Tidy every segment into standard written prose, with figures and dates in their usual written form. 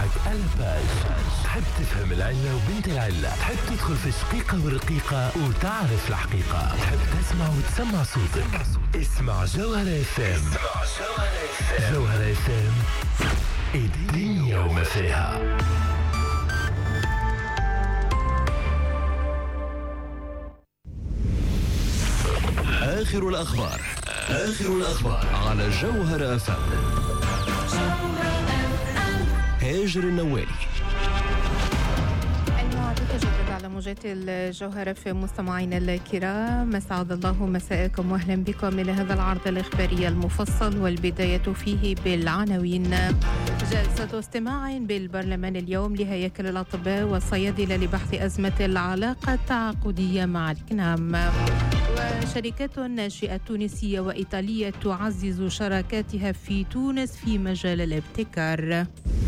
صباحك على باج. تحب تفهم العلة وبنت العلة، تحب تدخل في شقيقة ورقيقة وتعرف الحقيقة، تحب تسمع وتسمع صوتك. اسمع جوهرة FM. جوهرة FM، الدنيا وما فيها. آخر الأخبار على جوهرة FM. هاجر النوالي. تجدد على موجات الجوهرة في مستمعينا الكرام، مسعد الله مساءكم واهلا بكم الى هذا العرض الاخباري المفصل، والبداية فيه بالعناوين. جلسة استماع بالبرلمان اليوم لهياكل الاطباء والصيادلة لبحث ازمة العلاقة التعاقدية مع الكنام. وشركات ناشئة تونسية وإيطالية تعزز شراكاتها في تونس في مجال الابتكار.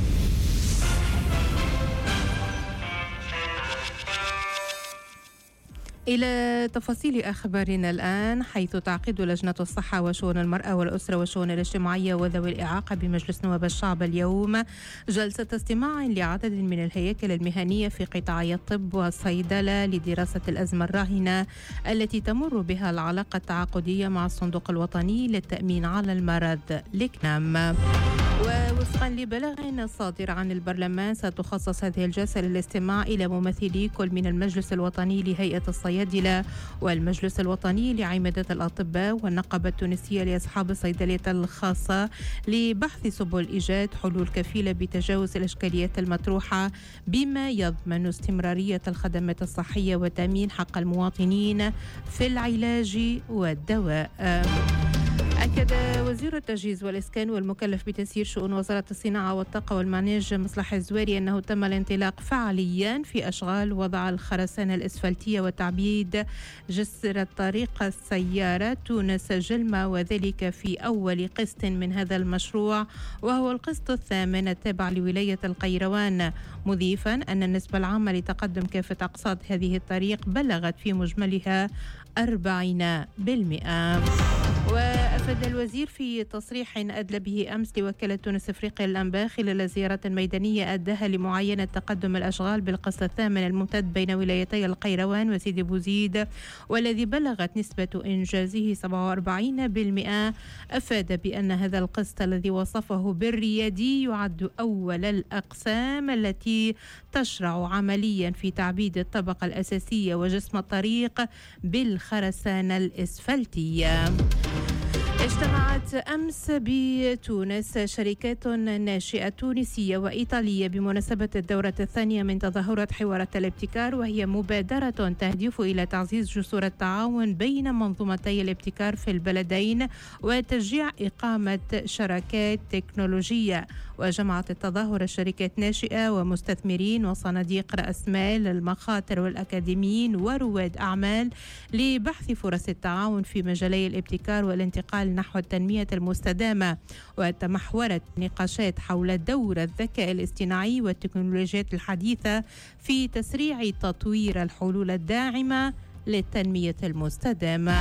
إلى تفاصيل أخبارنا الآن، حيث تعقد لجنة الصحة وشؤون المرأة والأسرة والشؤون الاجتماعية وذوي الإعاقة بمجلس نواب الشعب اليوم جلسة استماع لعدد من الهياكل المهنية في قطاعي الطب والصيدلة لدراسة الأزمة الراهنة التي تمر بها العلاقة التعاقدية مع الصندوق الوطني للتأمين على المرض الكنام. ووفقا لبلاغ صادر عن البرلمان، ستخصص هذه الجلسة للاستماع إلى ممثلي كل من المجلس الوطني لهيئة الصيادلة والمجلس الوطني لعمادة الأطباء والنقابة التونسية لأصحاب الصيدلية الخاصة لبحث سبل إيجاد حلول كفيلة بتجاوز الإشكاليات المطروحة بما يضمن استمرارية الخدمات الصحية وتأمين حق المواطنين في العلاج والدواء. أكد وزير التجهيز والإسكان والمكلف بتسيير شؤون وزارة الصناعة والطاقة والمعناج مصلح الزواري أنه تم الانطلاق فعليا في أشغال وضع الخرسانة الإسفلتية وتعبيد جسر الطريق السيارة تونس جلمة، وذلك في أول قسط من هذا المشروع وهو القسط الثامن التابع لولاية القيروان، مضيفا أن النسبة العامة لتقدم كافة أقساط هذه الطريق بلغت في مجملها 40%. وأفاد الوزير في تصريح أدلى به أمس لوكالة تونس أفريقيا للأنباء خلال زيارة ميدانية أداها لمعاينة تقدم الأشغال بالقسط الثامن الممتد بين ولايتي القيروان وسيدي بوزيد، والذي بلغت نسبة إنجازه 47%. أفاد بأن هذا القسط الذي وصفه بالريادي يعد أول الأقسام التي تشرع عمليا في تعبيد الطبقة الأساسية وجسم الطريق بالخرسانة الإسفلتية. اجتمعت أمس بتونس شركات ناشئة تونسية وإيطالية بمناسبة الدورة الثانية من تظاهرة حوارات الابتكار، وهي مبادرة تهدف إلى تعزيز جسور التعاون بين منظومتي الابتكار في البلدين وتشجيع إقامة شراكات تكنولوجية. وجمعت التظاهرة شركات ناشئة ومستثمرين وصناديق رأس مال المخاطر والأكاديميين ورواد أعمال لبحث فرص التعاون في مجالي الابتكار والانتقال نحو التنمية المستدامة. وتمحورت نقاشات حول دور الذكاء الاصطناعي والتكنولوجيات الحديثة في تسريع تطوير الحلول الداعمة للتنمية المستدامة.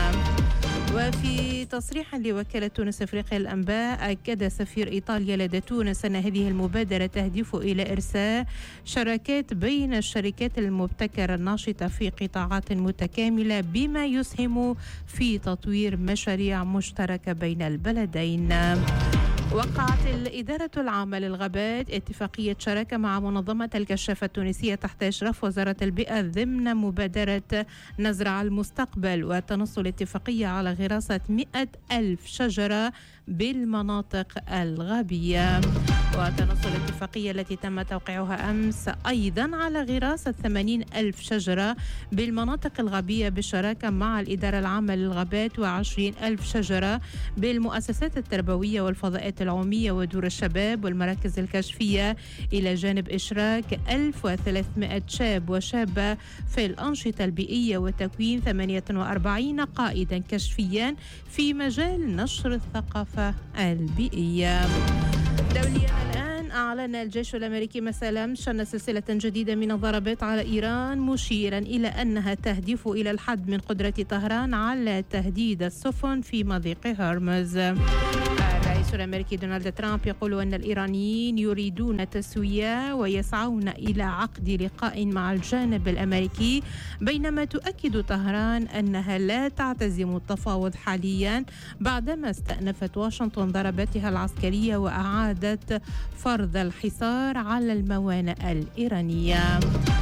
وفي تصريح لوكالة تونس أفريقيا للأنباء، أكد سفير إيطاليا لدى تونس أن هذه المبادرة تهدف إلى إرساء شراكات بين الشركات المبتكرة الناشطة في قطاعات متكاملة بما يسهم في تطوير مشاريع مشتركة بين البلدين. وقعت الإدارة العامة للغابات اتفاقية شراكة مع منظمة الكشافة التونسية تحت إشراف وزارة البيئة ضمن مبادرة نزرع المستقبل، وتنص الاتفاقية على غراسة 100,000 شجرة بالمناطق الغابية. وتنص الاتفاقية التي تم توقيعها أمس أيضا على غراسة 80,000 شجرة بالمناطق الغابية بالشراكة مع الإدارة العامة للغابات، و20,000 شجرة بالمؤسسات التربوية والفضاءات العمومية ودور الشباب والمراكز الكشفية، إلى جانب إشراك 1300 شاب وشابة في الأنشطة البيئية وتكوين 48 قائدا كشفيا في مجال نشر الثقافة البيئية. دوليا الآن، أعلن الجيش الأمريكي مساء الأمس شن سلسلة جديدة من الضربات على إيران، مشيرا إلى أنها تهدف إلى الحد من قدرة طهران على تهديد السفن في مضيق هرمز. الرئيس الرئيس الأمريكي دونالد ترامب يقول أن الإيرانيين يريدون التسوية ويسعون إلى عقد لقاء مع الجانب الأمريكي، بينما تؤكد طهران أنها لا تعتزم التفاوض حاليا بعدما استأنفت واشنطن ضرباتها العسكرية وأعادت فرض الحصار على الموانئ الإيرانية.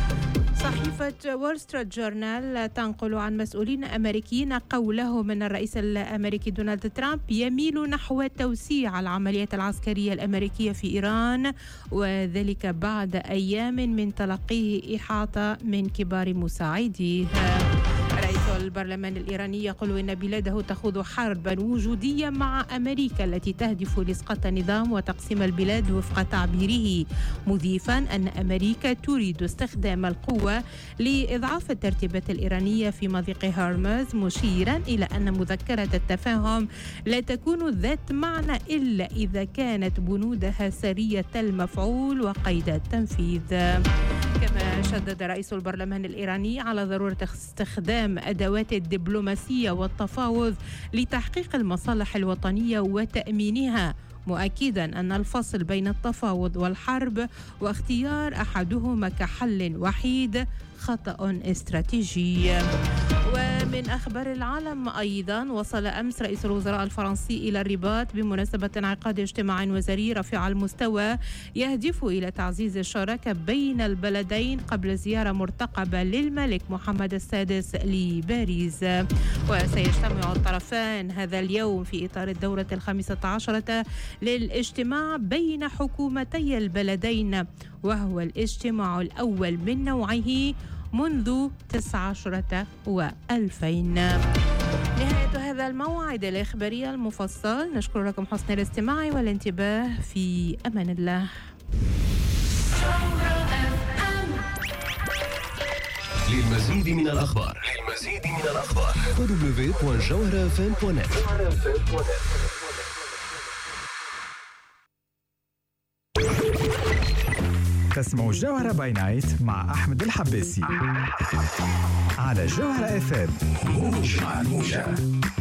صحيفة وول ستريت جورنال تنقل عن مسؤولين أمريكيين قولهم أن الرئيس الأمريكي دونالد ترامب يميل نحو توسيع العمليات العسكرية الأمريكية في إيران، وذلك بعد أيام من تلقيه إحاطة من كبار مساعديه. رئيس البرلمان الإيراني يقول إن بلاده تخوض حربا وجودية مع أمريكا التي تهدف لإسقاط النظام وتقسيم البلاد وفق تعبيره، مضيفا أن أمريكا تريد استخدام القوة لإضعاف الترتيبات الإيرانية في مضيق هرمز، مشيرا إلى أن مذكرة التفاهم لا تكون ذات معنى إلا إذا كانت بنودها سرية المفعول وقيد التنفيذ. كما شدد رئيس البرلمان الإيراني على ضرورة استخدام أدوات الدبلوماسية والتفاوض لتحقيق المصالح الوطنية وتأمينها، مؤكدا أن الفصل بين التفاوض والحرب واختيار أحدهما كحل وحيد خطأ استراتيجي. ومن أخبار العالم أيضا، وصل أمس رئيس الوزراء الفرنسي إلى الرباط بمناسبة انعقاد اجتماع وزاري رفيع المستوى يهدف إلى تعزيز الشراكة بين البلدين قبل زيارة مرتقبة للملك محمد السادس لباريس. وسيجتمع الطرفان هذا اليوم في إطار الدورة 15 للاجتماع بين حكومتي البلدين، وهو الاجتماع الأول من نوعه منذ 19 و2000. نهاية هذا الموعد الإخباري المفصل، نشكر لكم حسن الاستماع والانتباه. في أمان الله. للمزيد من الأخبار www.jawharafm.net. تسمعوا الجوهرة باي نايت مع أحمد الحباسي على جوهرة FM. موج مع الموجة.